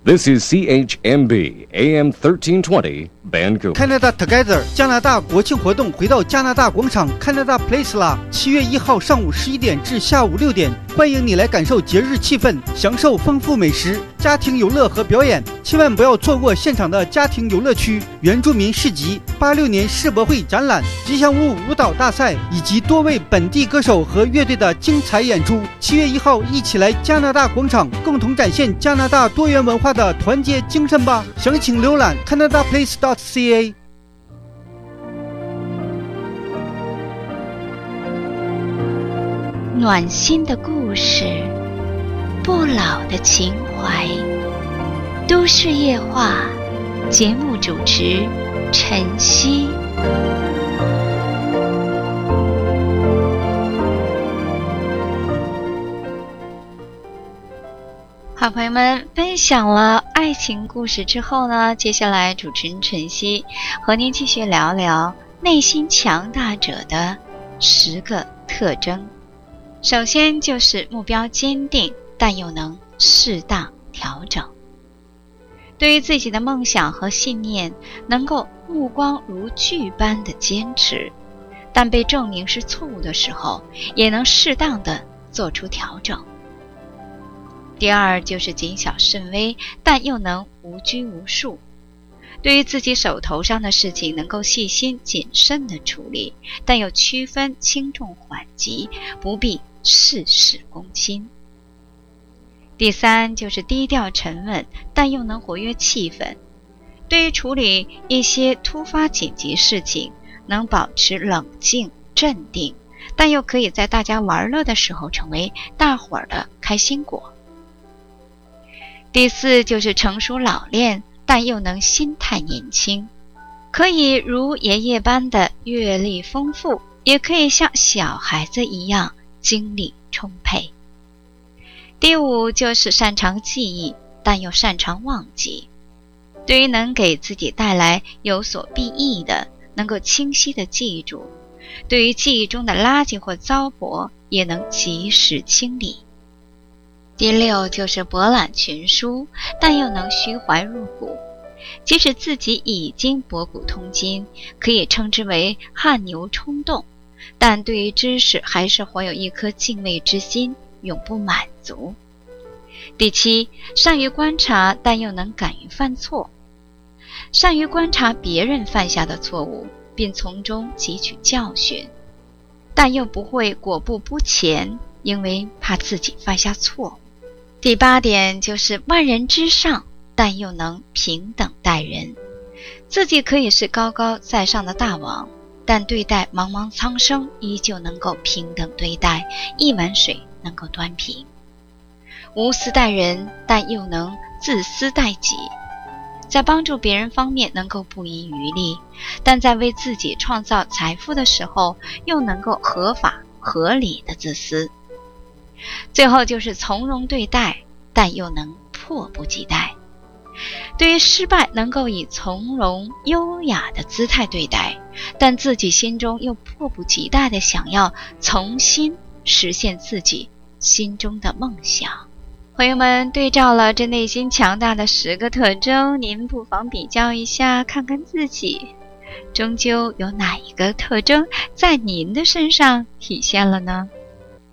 This is CHMB AM 1320 Vancouver. Canada Together 加拿大国庆活动回到加拿大广场 Canada Place 啦！7月1号上午11点至下午6点，欢迎你来感受节日气氛，享受丰富美食、家庭游乐和表演。千万不要错过现场的家庭游乐区、原住民市集、86年世博会展览、吉祥物舞蹈大赛以及多位本地歌手和乐队的精彩演出。7月1号，一起来加拿大广场，共同展现加拿大多元文化的团结精神吧！详情浏览 CanadaPlace.ca。 暖心的故事，不老的情怀。都市夜话，节目主持晨曦。好朋友们，分享了爱情故事之后呢，接下来主持人晨曦和您继续聊聊内心强大者的10个特征。首先就是目标坚定，但又能适当调整。对于自己的梦想和信念，能够目光如炬般的坚持，但被证明是错误的时候，也能适当的做出调整。第二就是谨小慎微，但又能无拘无束。对于自己手头上的事情，能够细心谨慎的处理，但又区分轻重缓急，不必事事攻心。第三就是低调沉稳，但又能活跃气氛。对于处理一些突发紧急事情，能保持冷静镇定，但又可以在大家玩乐的时候成为大伙儿的开心果。第四就是成熟老练，但又能心态年轻，可以如爷爷般的阅历丰富，也可以像小孩子一样精力充沛。第五就是擅长记忆，但又擅长忘记。对于能给自己带来有所裨益的，能够清晰地记住；对于记忆中的垃圾或糟粕，也能及时清理。第六就是博览群书，但又能虚怀入骨。即使自己已经博古通今，可以称之为汗牛充栋，但对于知识还是怀有一颗敬畏之心，永不满足。第七，善于观察，但又能敢于犯错。善于观察别人犯下的错误，并从中汲取教训，但又不会果步不前，因为怕自己犯下错。第八点就是万人之上，但又能平等待人。自己可以是高高在上的大王，但对待茫茫苍生依旧能够平等对待，一碗水能够端平。无私待人，但又能自私待己。在帮助别人方面能够不遗余力，但在为自己创造财富的时候，又能够合法合理的自私。最后就是从容对待，但又能迫不及待。对于失败能够以从容优雅的姿态对待，但自己心中又迫不及待地想要重新实现自己心中的梦想。朋友们，对照了这内心强大的10个特征，您不妨比较一下，看看自己终究有哪一个特征在您的身上体现了呢？